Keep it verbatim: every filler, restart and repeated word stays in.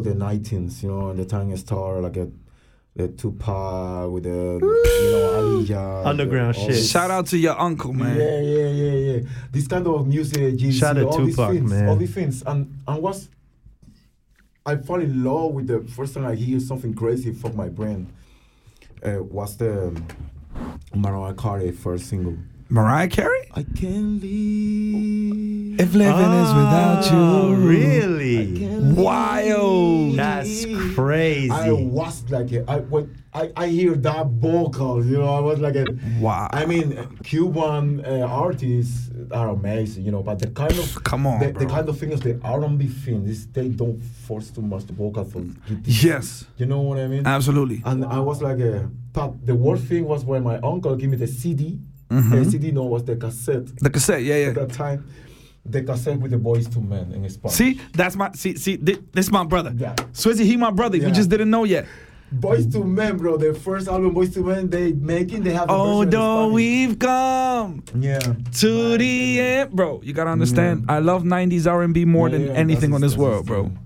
the nineteens, you know, and the time it started like a the Tupac with the you know Aliyah, underground the, shit. this, Shout out to your uncle, man. Yeah, yeah, yeah, yeah. This kind of music, Jay-Z, Shout out all Tupac, these things, man. all these things, and and what's I fall in love with the first time I hear something crazy fuck my brain. Uh, was the um, Mariah Carey first single. Mariah Carey? I can't leave. If living is without Oh, you. really? Wild. That's crazy. I was like, a, I, when I, I hear that vocal, you know, I was like, a, Wow. I mean, Cuban uh, artists are amazing, you know, but the kind of Come on, the, bro. the kind of things the R and B thing is they don't force too much the vocal for Yes. you know what I mean? Absolutely. And I was like, a, but the worst thing was when my uncle gave me the C D. Mhm. The C D no was the cassette. The cassette, yeah, yeah. At that time, the cassette with the Boys to Men in Spanish. See, that's my see. See, thi- this my brother. Yeah. Swizzy, he my brother. Yeah. We just didn't know yet. Boys to Men, bro. The first album, Boys to Men, they making, they have. The Oh, version in don't Spanish. we've come Yeah. to the end, bro. You gotta understand. I love nineties R and B more Yeah, than yeah, anything that's on his- this that's world, his bro. thing.